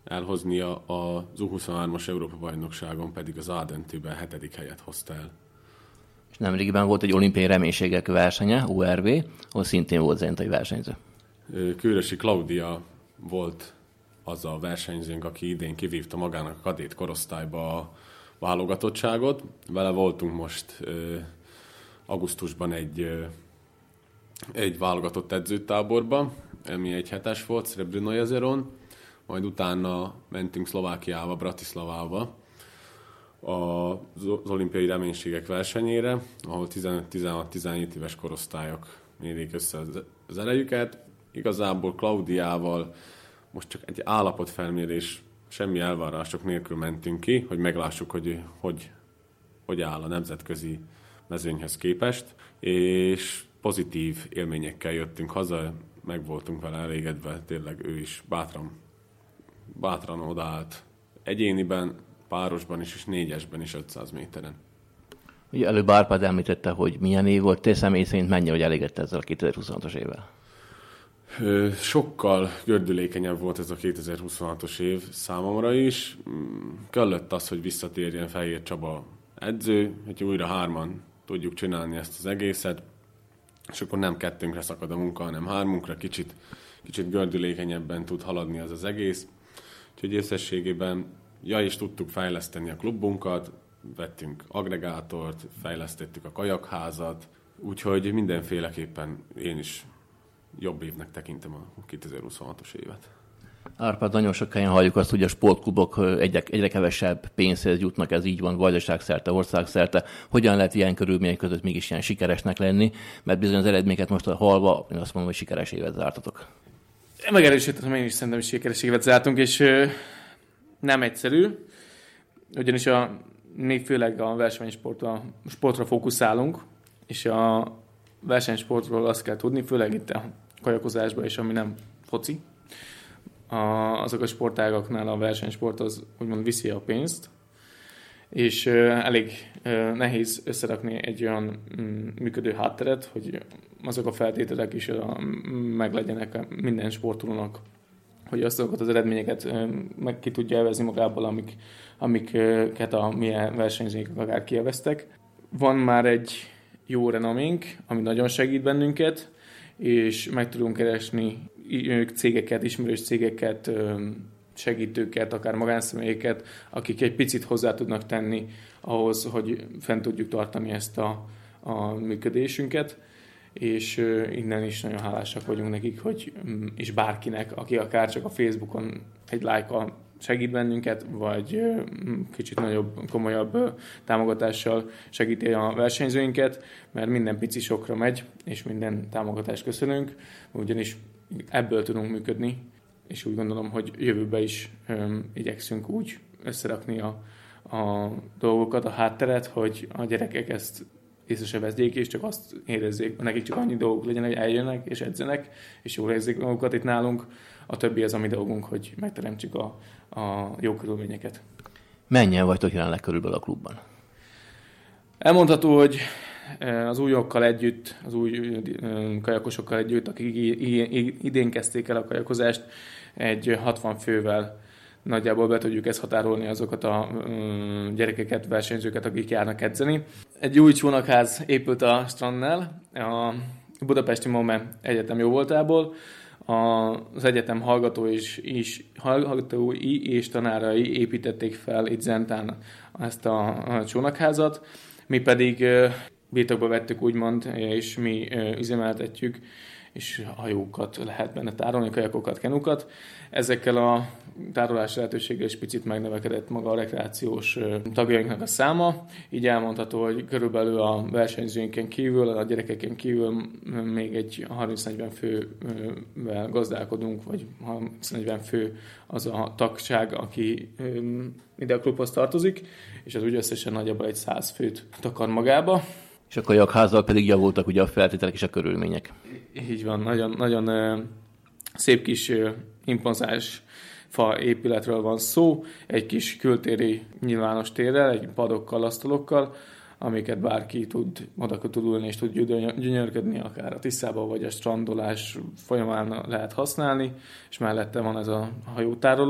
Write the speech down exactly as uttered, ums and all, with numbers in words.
elhoznia, az u huszonhármas Európa-bajnokságon pedig az Ardentében hetedik helyet hozta el. És nemrégiben volt egy olimpiai reménységek versenye, u er vé, ahol szintén volt zentai versenyző. Kőrösi Klaudia volt az a versenyzőnk, aki idén kivívta magának a kadét korosztályba a válogatottságot. Vele voltunk most augusztusban egy, egy válogatott edzőtáborban, ami egy hetes volt, Srebrenojezeron, majd utána mentünk Szlovákiába, Bratislavába az olimpiai reménységek versenyére, ahol tizenöt tizenhat tizenhét éves korosztályok mérik össze az erejüket. Igazából Klaudiával most csak egy állapotfelmérés, semmi elvárások nélkül mentünk ki, hogy meglássuk, hogy hogy, hogy áll a nemzetközi mezőnyhez képest, és pozitív élményekkel jöttünk haza, meg voltunk vele elégedve, tényleg ő is bátran, bátran odaállt egyéniben, párosban is, és négyesben is ötszáz méteren. Ugye előbb Árpád említette, hogy milyen év volt, te személy szerint mennyi, hogy elégedte ezzel a kétezer-huszonhatos évvel? Sokkal gördülékenyebb volt ez a kétezer-huszonhatos év számomra is. Kellett az, hogy visszatérjen Fehér Csaba edző, hogy újra hárman tudjuk csinálni ezt az egészet, és akkor nem kettőnkre szakad a munka, hanem hármunkra, kicsit, kicsit gördülékenyebben tud haladni az az egész. Úgyhogy összességében ja, is tudtuk fejleszteni a klubunkat, vettünk agregátort, fejlesztettük a kajakházat, úgyhogy mindenféleképpen én is jobb évnek tekintem a kétezer-huszonhatos évet. Árpád, nagyon sok helyen halljuk azt, hogy a sportklubok egyre, egyre kevesebb pénzhez jutnak, ez így van, vajdaságszerte, országszerte. Hogyan lehet ilyen körülmények között mégis ilyen sikeresnek lenni? Mert bizony az eredményeket most hallva, én azt mondom, hogy sikeres évet zártatok. Megerősítettem, én is szerintem, hogy sikeres évet zártunk, és ö, nem egyszerű, ugyanis a mi főleg a versenysportra sportra fókuszálunk, és a versenysportról azt kell tudni, főleg itt a kajakozásban, és ami nem foci, a, azok a sportágaknál a versenysport az úgymond viszi a pénzt, és uh, elég uh, nehéz összerakni egy olyan um, működő hátteret, hogy azok a feltételek is uh, meglegyenek minden sportolónak, hogy azokat az eredményeket uh, meg ki tudja elvezni magából, amik, amiket a mi versenyzőink akár kielveztek. Van már egy jó renoménk, ami nagyon segít bennünket, és meg tudunk keresni cégeket, ismerős cégeket, segítőket, akár magánszemélyeket, akik egy picit hozzá tudnak tenni ahhoz, hogy fent tudjuk tartani ezt a, a működésünket, és innen is nagyon hálásak vagyunk nekik, hogy és bárkinek, aki akár csak a Facebookon egy lájkkal segít bennünket, vagy kicsit nagyobb, komolyabb támogatással segíti a versenyzőinket, mert minden pici sokra megy, és minden támogatást köszönünk, ugyanis ebből tudunk működni, és úgy gondolom, hogy jövőben is öm, igyekszünk úgy összerakni a, a dolgokat, a hátteret, hogy a gyerekek ezt észre se veszék, és csak azt érezzék, nekik csak annyi dolgok legyen, hogy eljönnek és edzenek, és jól érzik magukat itt nálunk. A többi az a mi dolgunk, hogy megteremtsük a, a jó körülményeket. Mennyien vagytok jelenleg körülbelül a klubban? Elmondható, hogy az újokkal együtt, az új kajakosokkal együtt, akik idén kezdték el a kajakozást, egy hatvan fővel nagyjából be tudjuk ezt határolni azokat a gyerekeket, versenyzőket, akik járnak edzeni. Egy új csónakház épült a strandnál, a Budapesti MOME Egyetem jóvoltából. Az egyetem hallgató és, és, hallgatói és tanárai építették fel itt Zentán ezt a, a csónakházat. Mi pedig birtokba vettük, úgymond, és mi üzemeltetjük, és hajókat lehet benne tárolni, kajakokat, kenukat. Ezekkel a tárolási lehetőséggel is picit megnövekedett maga a rekreációs tagjainknak a száma. Így elmondható, hogy körülbelül a versenyzőinken kívül, a gyerekeken kívül még egy harminc-negyven fővel gazdálkodunk, vagy harminc-negyven fő az a tagság, aki ide a klubhoz tartozik, és az úgy összesen nagyjából egy száz főt takar magába. És a kajakházzal pedig javultak ugye a feltételek és a körülmények. Így van, nagyon, nagyon szép kis impozáns fa épületről van szó, egy kis kültéri nyilvános térrel, egy padokkal, asztalokkal, amiket bárki tud, oda tud ülni és tud gyönyörködni, akár a Tiszába vagy a strandolás folyamán lehet használni, és mellette van ez a hajótároló.